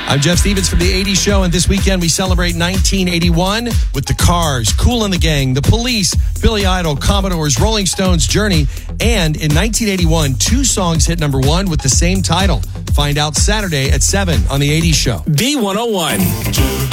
I'm Jeff Stevens from The 80s Show, and this weekend we celebrate 1981 with The Cars, Kool and the Gang, The Police, Billy Idol, Commodores, Rolling Stones, Journey, and in 1981, 2 songs hit number 1 with the same title. Find out Saturday at 7 on The 80s Show. B101.